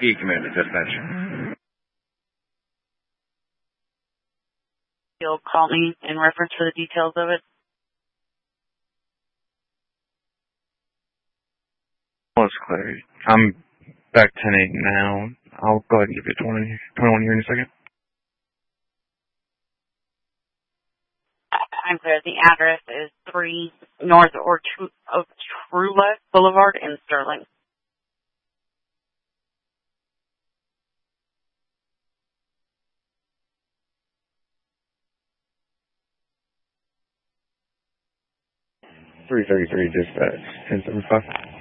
Key Commander Dispatch. You'll call me in reference to the details of it? Well, it's clear. I'm back 10-8 now. I'll go ahead and give you 21 here in a second. I'm clear. The address is 3 North of Trula Boulevard in Sterling. .333 Dispatch, 1075.